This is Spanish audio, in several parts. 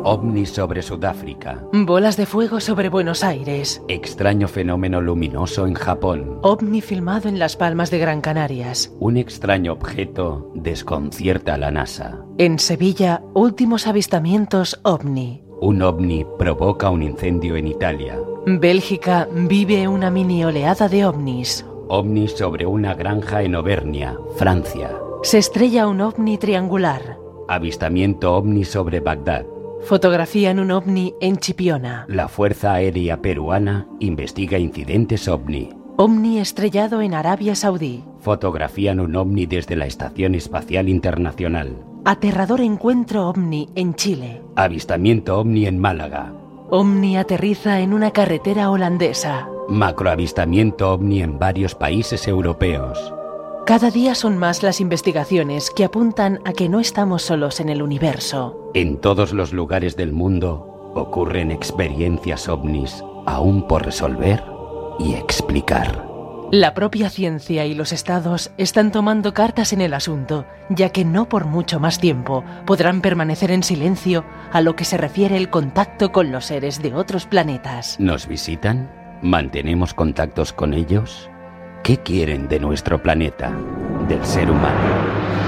ovnis sobre Sudáfrica. Bolas de fuego sobre Buenos Aires. Extraño fenómeno luminoso en Japón. OVNI filmado en Las Palmas de Gran Canarias. Un extraño objeto desconcierta a la NASA. En Sevilla, últimos avistamientos OVNI. Un ovni provoca un incendio en Italia. Bélgica vive una mini oleada de ovnis. OVNI sobre una granja en Auvernia, Francia. Se estrella un ovni triangular. Avistamiento ovni sobre Bagdad. Fotografían un ovni en Chipiona. La Fuerza Aérea Peruana investiga incidentes ovni. OVNI estrellado en Arabia Saudí. Fotografían un ovni desde la Estación Espacial Internacional. Aterrador encuentro OVNI en Chile. Avistamiento ovni en Málaga. OVNI aterriza en una carretera holandesa. Macroavistamiento ovni en varios países europeos. Cada día son más las investigaciones que apuntan a que no estamos solos en el universo. En todos los lugares del mundo ocurren experiencias ovnis aún por resolver y explicar. La propia ciencia y los estados están tomando cartas en el asunto, ya que no por mucho más tiempo podrán permanecer en silencio a lo que se refiere el contacto con los seres de otros planetas. ¿Nos visitan? ¿Mantenemos contactos con ellos? ¿Qué quieren de nuestro planeta, del ser humano?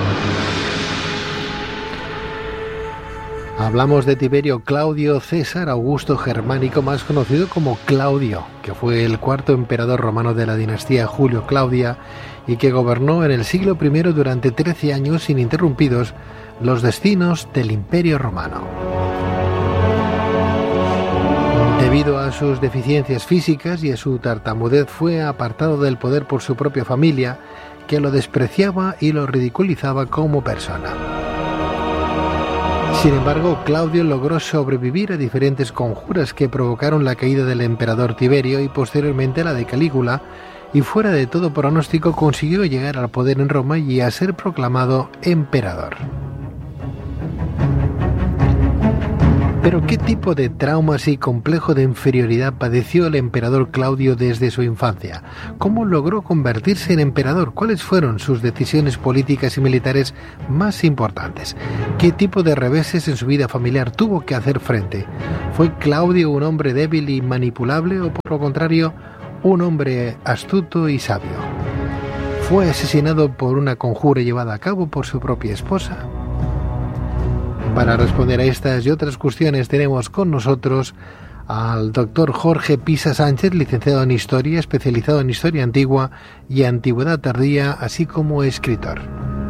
Hablamos de Tiberio Claudio César Augusto Germánico, más conocido como Claudio, que fue el cuarto emperador romano de la dinastía Julio-Claudia y que gobernó en el siglo I durante 13 años ininterrumpidos los destinos del Imperio Romano. Debido a sus deficiencias físicas y a su tartamudez, fue apartado del poder por su propia familia, que lo despreciaba y lo ridiculizaba como persona. Sin embargo, Claudio logró sobrevivir a diferentes conjuras que provocaron la caída del emperador Tiberio y posteriormente la de Calígula, y fuera de todo pronóstico consiguió llegar al poder en Roma y a ser proclamado emperador. Pero ¿qué tipo de traumas y complejo de inferioridad padeció el emperador Claudio desde su infancia? ¿Cómo logró convertirse en emperador? ¿Cuáles fueron sus decisiones políticas y militares más importantes? ¿Qué tipo de reveses en su vida familiar tuvo que hacer frente? ¿Fue Claudio un hombre débil y manipulable o, por lo contrario, un hombre astuto y sabio? ¿Fue asesinado por una conjura llevada a cabo por su propia esposa? Para responder a estas y otras cuestiones tenemos con nosotros al doctor Jorge Pisa Sánchez, licenciado en Historia, especializado en Historia Antigua y Antigüedad Tardía, así como escritor.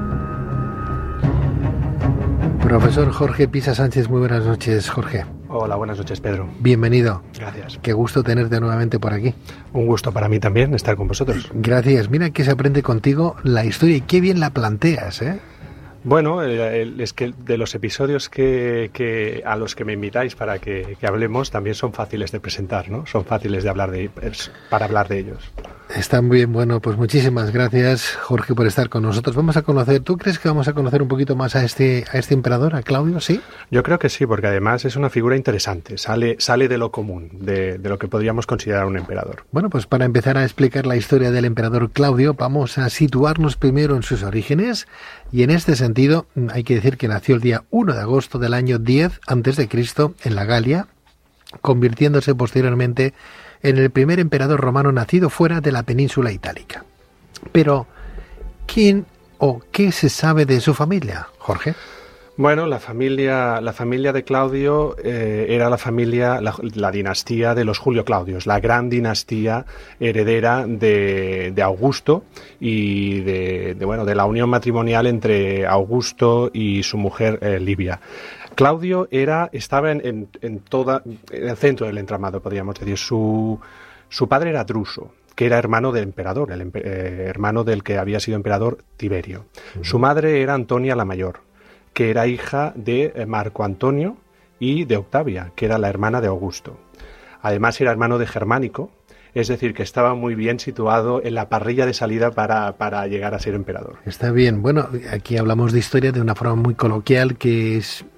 Profesor Jorge Pisa Sánchez, muy buenas noches, Jorge. Hola, buenas noches, Pedro. Bienvenido. Gracias. Qué gusto tenerte nuevamente por aquí. Un gusto para mí también estar con vosotros. Gracias. Mira que se aprende contigo la historia y qué bien la planteas, ¿eh? Bueno, es que de los episodios que a los que me invitáis para que hablemos también son fáciles de presentar, ¿no? Son fáciles de hablar para hablar de ellos. Está muy bien. Bueno, pues muchísimas gracias, Jorge, por estar con nosotros. Vamos a conocer, ¿tú crees que vamos a conocer un poquito más a este emperador, a Claudio, sí? Yo creo que sí, porque además es una figura interesante, sale de lo común, de lo que podríamos considerar un emperador. Bueno, pues para empezar a explicar la historia del emperador Claudio, vamos a situarnos primero en sus orígenes, y en este sentido hay que decir que nació el día 1 de agosto del año 10 a.C. en la Galia, convirtiéndose posteriormente en el primer emperador romano nacido fuera de la península itálica. Pero, ¿quién o qué se sabe de su familia, Jorge? Bueno, la familia de Claudio era la dinastía de los Julio Claudios, la gran dinastía heredera de Augusto y de la unión matrimonial entre Augusto y su mujer Livia. Claudio estaba en el centro del entramado, podríamos decir. Su padre era Druso, que era hermano del emperador, hermano del que había sido emperador Tiberio. Su madre era Antonia la Mayor, que era hija de Marco Antonio y de Octavia, que era la hermana de Augusto. Además era hermano de Germánico, es decir, que estaba muy bien situado en la parrilla de salida para llegar a ser emperador. Está bien. Bueno, aquí hablamos de historia de una forma muy coloquial, que es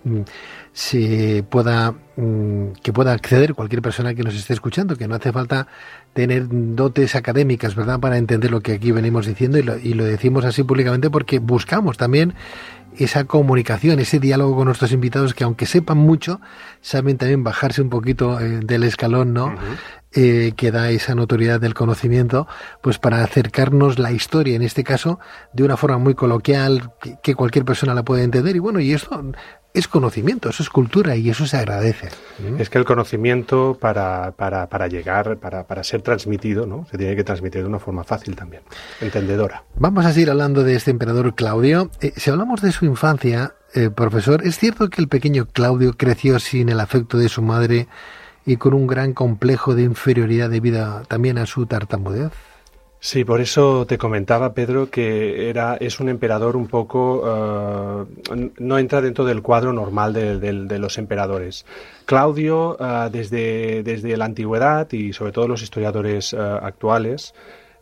que pueda acceder cualquier persona que nos esté escuchando, que no hace falta tener dotes académicas, ¿verdad?, para entender lo que aquí venimos diciendo, y lo decimos así públicamente porque buscamos también esa comunicación, ese diálogo con nuestros invitados, que aunque sepan mucho, saben también bajarse un poquito del escalón, ¿no? Que da esa notoriedad del conocimiento, pues para acercarnos la historia, en este caso, de una forma muy coloquial, que cualquier persona la puede entender. Y bueno, y esto es conocimiento, eso es cultura, y eso se agradece. Es que el conocimiento para llegar, para ser transmitido, ¿no?, se tiene que transmitir de una forma fácil también, entendedora. Vamos a seguir hablando de este emperador Claudio. Si hablamos de su infancia, profesor, ¿es cierto que el pequeño Claudio creció sin el afecto de su madre y con un gran complejo de inferioridad debido también a su tartamudez? Sí, por eso te comentaba, Pedro, que es un emperador un poco... no entra dentro del cuadro normal de los emperadores. Claudio, desde la antigüedad y sobre todo los historiadores actuales,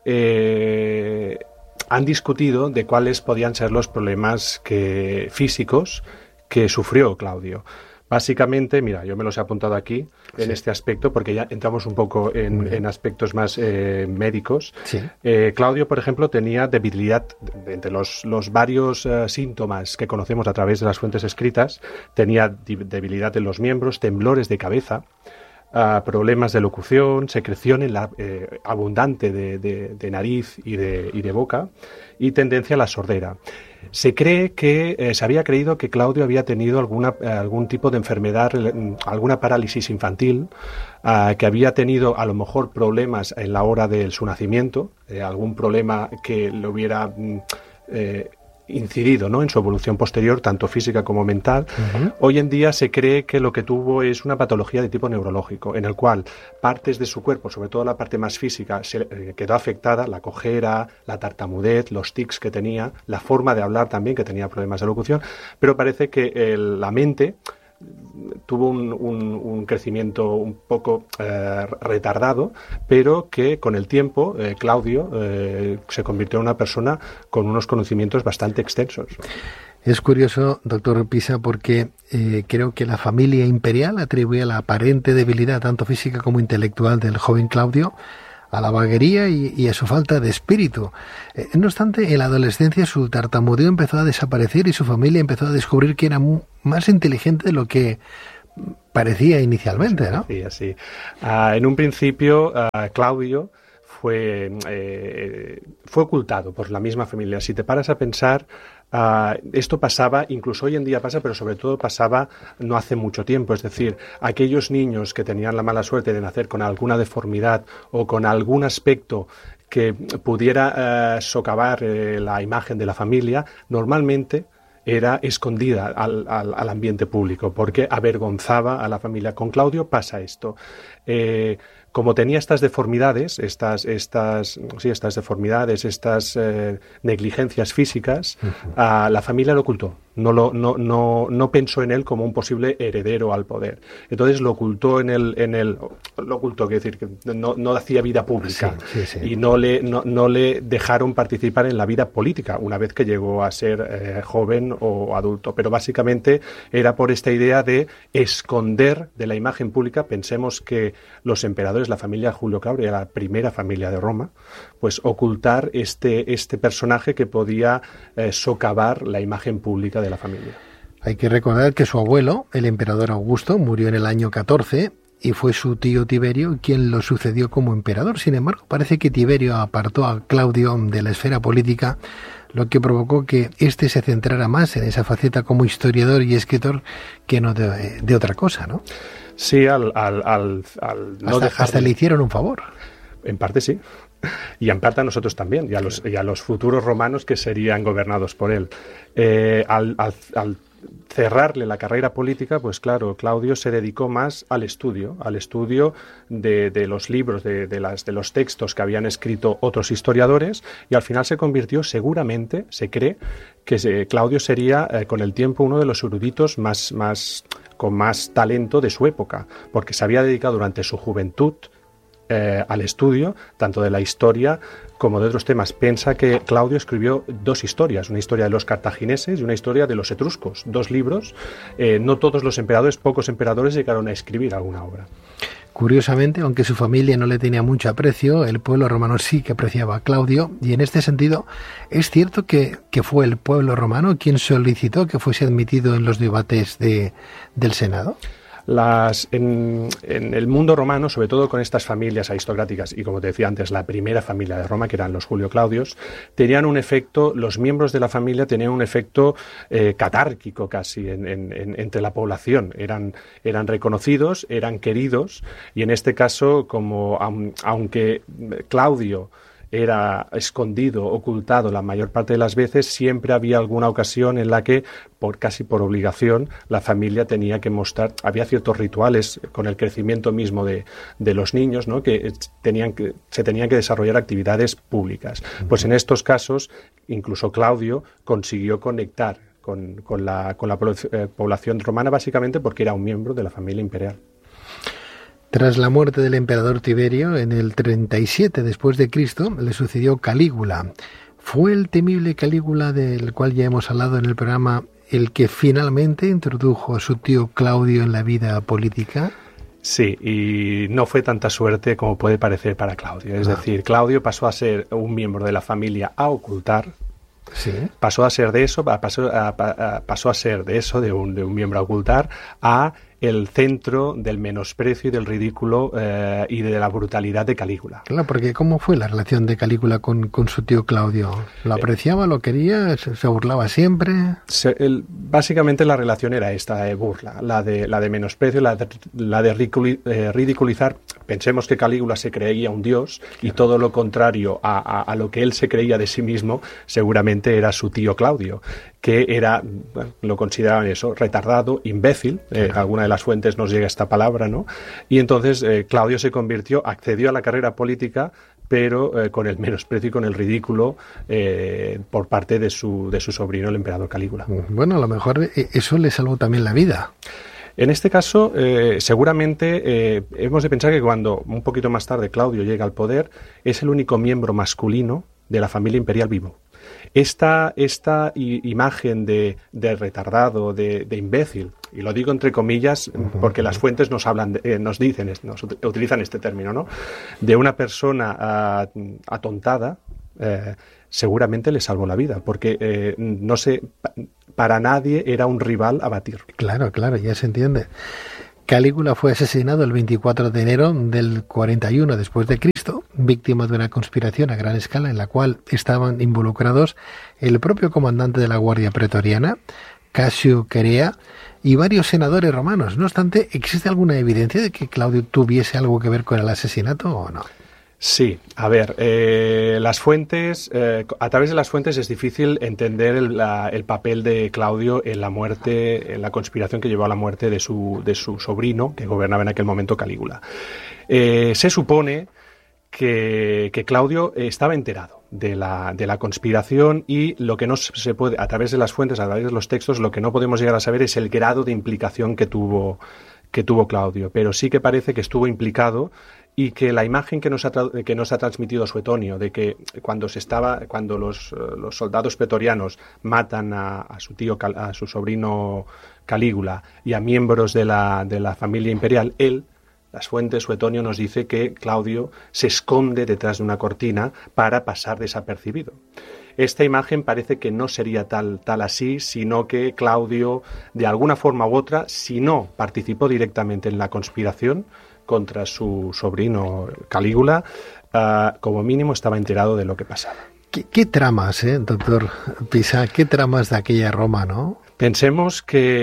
han discutido de cuáles podían ser los problemas físicos que sufrió Claudio. Básicamente, mira, yo me los he apuntado aquí en este aspecto porque ya entramos un poco en aspectos más médicos. Sí. Claudio, por ejemplo, tenía debilidad, entre los varios síntomas que conocemos a través de las fuentes escritas, tenía debilidad en los miembros, temblores de cabeza, problemas de locución, secreción abundante de nariz y de boca y tendencia a la sordera. Se cree que se había creído que Claudio había tenido algún tipo de enfermedad, alguna parálisis infantil, que había tenido a lo mejor problemas en la hora de su nacimiento, algún problema que le hubiera incidido, ¿no?, en su evolución posterior, tanto física como mental. Uh-huh. Hoy en día se cree que lo que tuvo es una patología de tipo neurológico, en el cual partes de su cuerpo, sobre todo la parte más física, quedó afectada, la cojera, la tartamudez, los tics que tenía, la forma de hablar también, que tenía problemas de locución, pero parece que la mente tuvo un crecimiento un poco retardado, pero que con el tiempo Claudio se convirtió en una persona con unos conocimientos bastante extensos. Es curioso, doctor Pisa, porque creo que la familia imperial atribuía la aparente debilidad, tanto física como intelectual, del joven Claudio a la vaguería y a su falta de espíritu. No obstante, en la adolescencia su tartamudeo empezó a desaparecer y su familia empezó a descubrir que era más inteligente de lo que parecía inicialmente, ¿no? Sí, así. En un principio, Claudio fue ocultado por la misma familia. Si te paras a pensar, esto pasaba, incluso hoy en día pasa, pero sobre todo pasaba no hace mucho tiempo. Es decir, aquellos niños que tenían la mala suerte de nacer con alguna deformidad o con algún aspecto que pudiera socavar la imagen de la familia, normalmente era escondida al ambiente público porque avergonzaba a la familia. Con Claudio pasa esto. Como tenía estas deformidades, estas negligencias físicas, la familia lo ocultó. No pensó en él como un posible heredero al poder. Entonces lo ocultó lo ocultó, quiere decir que no hacía vida pública. Sí. Y no le dejaron participar en la vida política una vez que llegó a ser joven o adulto. Pero básicamente era por esta idea de esconder de la imagen pública. Pensemos que los emperadores, la familia Julio Claudio, era la primera familia de Roma, pues ocultar este personaje que podía socavar la imagen pública de la familia. Hay que recordar que su abuelo, el emperador Augusto, murió en el año 14 y fue su tío Tiberio quien lo sucedió como emperador. Sin embargo, parece que Tiberio apartó a Claudio de la esfera política, lo que provocó que éste se centrara más en esa faceta como historiador y escritor que no de otra cosa, ¿no? Sí, al no dejar... Hasta le hicieron un favor. En parte sí. Y en parte a nosotros también, y a los futuros romanos que serían gobernados por él. Al cerrarle la carrera política, pues claro, Claudio se dedicó más al estudio de los libros, de los textos que habían escrito otros historiadores, y al final se convirtió, seguramente, se cree, que Claudio sería con el tiempo uno de los eruditos con más talento de su época, porque se había dedicado durante su juventud al estudio tanto de la historia como de otros temas. Piensa que Claudio escribió 2 historias, una historia de los cartagineses y una historia de los etruscos, 2 libros. No todos los emperadores, pocos emperadores llegaron a escribir alguna obra. Curiosamente, aunque su familia no le tenía mucho aprecio, el pueblo romano sí que apreciaba a Claudio, y en este sentido, ¿es cierto que fue el pueblo romano quien solicitó que fuese admitido en los debates del Senado? En el mundo romano, sobre todo con estas familias aristocráticas, y como te decía antes, la primera familia de Roma, que eran los Julio Claudios, tenían un efecto, los miembros de la familia tenían un efecto catárquico casi entre la población. Eran reconocidos, eran queridos, y en este caso, como aunque Claudio era escondido, ocultado la mayor parte de las veces, siempre había alguna ocasión en la que, casi por obligación, la familia tenía que mostrar, había ciertos rituales con el crecimiento mismo de los niños, ¿no?, que se tenían que desarrollar actividades públicas. Pues en estos casos, incluso Claudio consiguió conectar con la población romana, básicamente porque era un miembro de la familia imperial. Tras la muerte del emperador Tiberio, en el 37 después de Cristo, le sucedió Calígula. ¿Fue el temible Calígula, del cual ya hemos hablado en el programa, el que finalmente introdujo a su tío Claudio en la vida política? Sí, y no fue tanta suerte como puede parecer para Claudio. Es decir, Claudio pasó a ser un miembro de la familia a ocultar. Sí. Pasó a ser de eso, de un miembro a ocultar, a el centro del menosprecio y del ridículo y de la brutalidad de Calígula. Claro, porque ¿cómo fue la relación de Calígula con su tío Claudio? ¿Lo apreciaba, lo quería, se burlaba siempre? Básicamente la relación era esta, de burla, la de menosprecio, la de ridiculizar. Pensemos que Calígula se creía un dios y todo lo contrario a lo que él se creía de sí mismo seguramente era su tío Claudio, que era, lo consideraban eso, retardado, imbécil. Alguna de las fuentes nos llega esta palabra, ¿no? Y entonces Claudio accedió a la carrera política, pero con el menosprecio y con el ridículo por parte de su sobrino, el emperador Calígula. Bueno, a lo mejor eso le salvó también la vida. En este caso, seguramente hemos de pensar que cuando un poquito más tarde Claudio llega al poder, es el único miembro masculino de la familia imperial vivo. Esta imagen de retardado, de imbécil, y lo digo entre comillas porque las fuentes nos utilizan este término, ¿no?, de una persona atontada, seguramente le salvó la vida, porque para nadie era un rival a batir. Claro, ya se entiende. Calígula fue asesinado el 24 de enero del 41 después de Cristo, víctima de una conspiración a gran escala en la cual estaban involucrados el propio comandante de la Guardia Pretoriana, Casio Querea, y varios senadores romanos. No obstante, ¿existe alguna evidencia de que Claudio tuviese algo que ver con el asesinato o no? Sí, a ver, las fuentes, a través de las fuentes es difícil entender el papel de Claudio en la muerte, en la conspiración que llevó a la muerte de su sobrino, que gobernaba en aquel momento, Calígula. Se supone que Claudio estaba enterado de la conspiración, y lo que no se puede, a través de las fuentes, a través de los textos, lo que no podemos llegar a saber es el grado de implicación que tuvo Claudio, pero sí que parece que estuvo implicado, y que la imagen que nos ha transmitido Suetonio de que cuando los soldados pretorianos matan a su sobrino Calígula y a miembros de la familia imperial, las fuentes, Suetonio nos dice que Claudio se esconde detrás de una cortina para pasar desapercibido. Esta imagen parece que no sería tal así, sino que Claudio, de alguna forma u otra, si no participó directamente en la conspiración contra su sobrino Calígula, como mínimo estaba enterado de lo que pasaba. ¿Qué tramas, doctor Pisa? ¿Qué tramas de aquella Roma, no? Pensemos que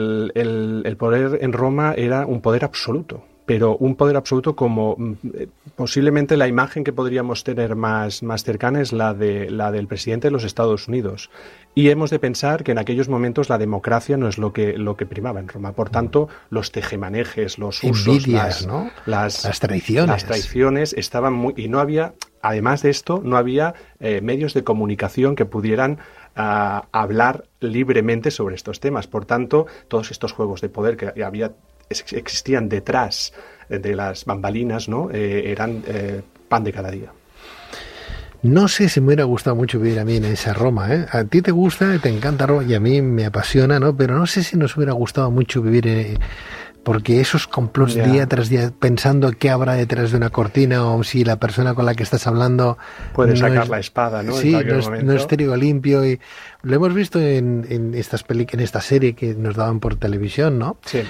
el poder en Roma era un poder absoluto, pero un poder absoluto como posiblemente la imagen que podríamos tener más cercana es la del presidente de los Estados Unidos. Y hemos de pensar que en aquellos momentos la democracia no es lo que primaba en Roma. Por tanto, los tejemanejes, los usos, envidias, ¿no? Las traiciones. Las traiciones estaban muy... Y no había, además de esto, no había medios de comunicación que pudieran hablar libremente sobre estos temas. Por tanto, todos estos juegos de poder que existían detrás de las bambalinas, ¿no? Eran pan de cada día. No sé si me hubiera gustado mucho vivir a mí en esa Roma, ¿eh? A ti te gusta, te encanta Roma y a mí me apasiona, ¿no? Pero no sé si nos hubiera gustado mucho vivir porque esos complots día tras día, pensando qué habrá detrás de una cortina o si la persona con la que estás hablando puede sacar la espada, ¿no? Sí, no es trigo limpio. Y lo hemos visto en esta serie que nos daban por televisión, ¿no? Sí.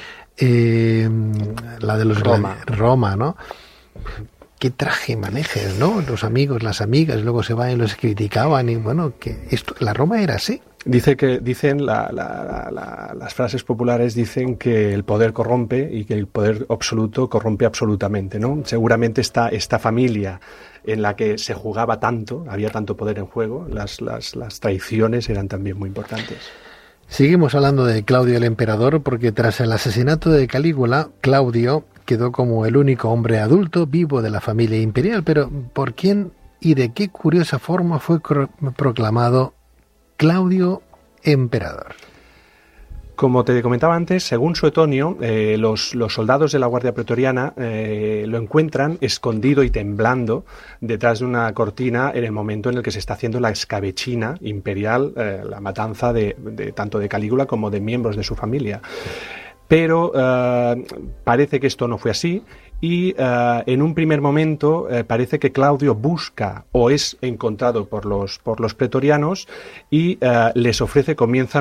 La de los Roma, ¿no? Qué traje manejes, ¿no? Los amigos, las amigas, luego se van y los criticaban y bueno, que esto, la Roma era así. Dicen las frases populares dicen que el poder corrompe y que el poder absoluto corrompe absolutamente, ¿no? Seguramente esta familia en la que se jugaba tanto, había tanto poder en juego, las traiciones eran también muy importantes. Seguimos hablando de Claudio el emperador porque tras el asesinato de Calígula, Claudio quedó como el único hombre adulto vivo de la familia imperial, pero ¿por quién y de qué curiosa forma fue proclamado Claudio emperador? Como te comentaba antes, según Suetonio, los soldados de la Guardia Pretoriana lo encuentran escondido y temblando detrás de una cortina en el momento en el que se está haciendo la escabechina imperial, la matanza de tanto de Calígula como de miembros de su familia. Pero parece que esto no fue así y en un primer momento parece que Claudio busca o es encontrado por los pretorianos y les ofrece, comienza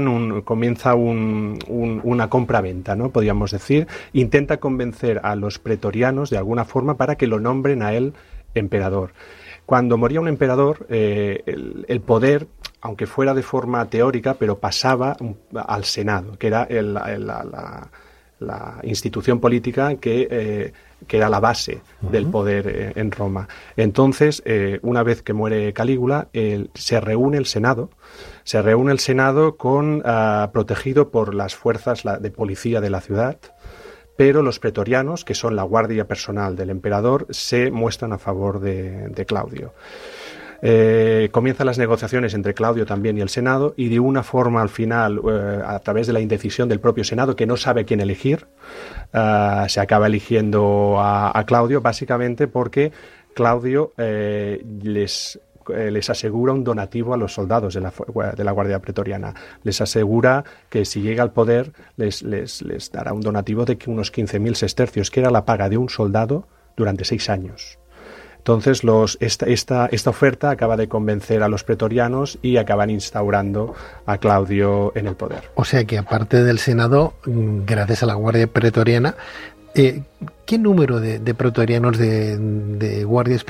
una compra-venta, ¿no? Podríamos decir, intenta convencer a los pretorianos de alguna forma para que lo nombren a él emperador. Cuando moría un emperador, el poder, aunque fuera de forma teórica, pero pasaba al Senado, que era la institución política que era la base del poder en Roma. Entonces, una vez que muere Calígula, se reúne el Senado protegido por las fuerzas de policía de la ciudad, pero los pretorianos, que son la guardia personal del emperador, se muestran a favor de Claudio. Comienzan las negociaciones entre Claudio también y el Senado y de una forma al final, a través de la indecisión del propio Senado, que no sabe quién elegir, se acaba eligiendo a Claudio, básicamente porque Claudio les asegura un donativo a los soldados de la Guardia Pretoriana. Les asegura que si llega al poder les dará un donativo de unos 15.000 sestercios, que era la paga de un soldado durante 6 años. Entonces esta oferta acaba de convencer a los pretorianos y acaban instaurando a Claudio en el poder. O sea que aparte del Senado, gracias a la Guardia Pretoriana, ¿qué número de pretorianos, de guardias